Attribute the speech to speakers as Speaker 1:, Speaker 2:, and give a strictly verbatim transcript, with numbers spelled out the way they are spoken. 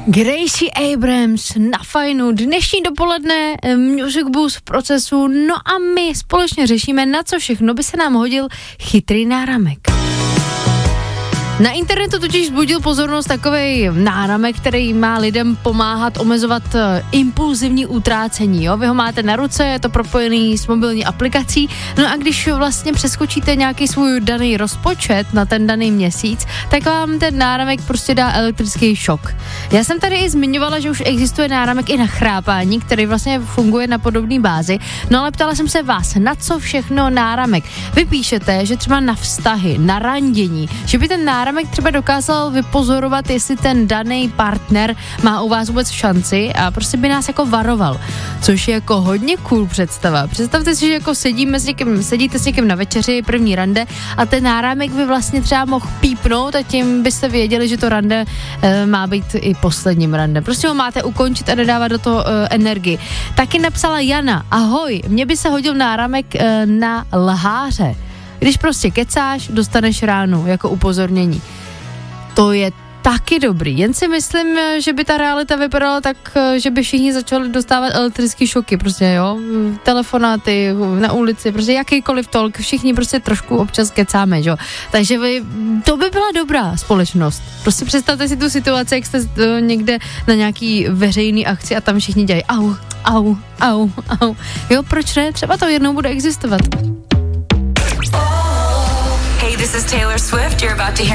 Speaker 1: Gracie Abrams na Fajnu, dnešní dopoledne Music Boost v procesu, no a my společně řešíme, na co všechno by se nám hodil chytrý náramek. Na internetu totiž vzbudil pozornost takovej náramek, který má lidem pomáhat omezovat impulzivní utrácení, jo? Vy ho máte na ruce, je to propojený s mobilní aplikací, no a když vlastně přeskočíte nějaký svůj daný rozpočet na ten daný měsíc, tak vám ten náramek prostě dá elektrický šok. Já jsem tady i zmiňovala, že už existuje náramek i na chrápání, který vlastně funguje na podobné bázi, no ale ptala jsem se vás, na co všechno náramek. Vy píšete, že třeba na vztahy, na randění, že by ten náramek Náramek třeba dokázal vypozorovat, jestli ten daný partner má u vás vůbec šanci a prostě by nás jako varoval, což je jako hodně cool představa. Představte si, že jako sedíme s někým, sedíte s někým na večeři, první rande a ten náramek by vlastně třeba mohl pípnout a tím byste věděli, že to rande e, má být i posledním rande. Prostě ho máte ukončit a nedávat do toho e, energii. Taky napsala Jana, ahoj, mně by se hodil náramek e, na lháře. Když prostě kecáš, dostaneš ránu jako upozornění. To je taky dobrý. Jen si myslím, že by ta realita vypadala tak, že by všichni začali dostávat elektrické šoky. Prostě jo, telefonáty na ulici, prostě jakýkoliv tolk, všichni prostě trošku občas kecáme, jo. Takže by, to by byla dobrá společnost. Prostě představte si tu situaci, jak jste někde na nějaký veřejný akci a tam všichni dělají au, au, au, au. Jo, proč ne? Třeba to jednou bude existovat.
Speaker 2: Hey, this is Taylor Swift. You're about to hear